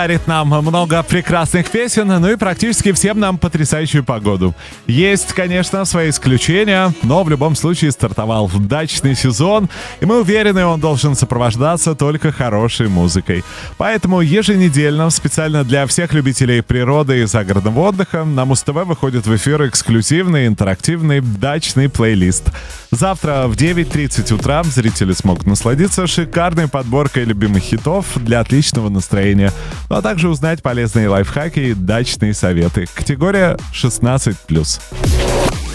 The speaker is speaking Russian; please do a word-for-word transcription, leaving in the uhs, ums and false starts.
дарит нам много прекрасных песен, ну и практически всем нам потрясающую погоду. Есть, конечно, свои исключения, но в любом случае стартовал дачный сезон, и мы уверены, он должен сопровождаться только хорошей музыкой. Поэтому еженедельно, специально для всех любителей природы и загородного отдыха, на Муз-ТВ выходит в эфир эксклюзивный интерактивный дачный плейлист. Завтра в девять тридцать утра зрители смогут насладиться шикарной подборкой любимых хитов для отличного настроения, ну а также узнать полезные лайфхаки и дачные советы. Категория шестнадцать плюс.